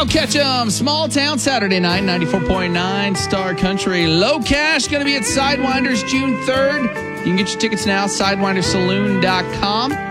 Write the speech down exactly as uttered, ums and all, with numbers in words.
Kyle Ketchum, Small Town Saturday night, ninety-four point nine Star Country. Low Cash going to be at Sidewinders June third. You can get your tickets now, sidewindersaloon dot com.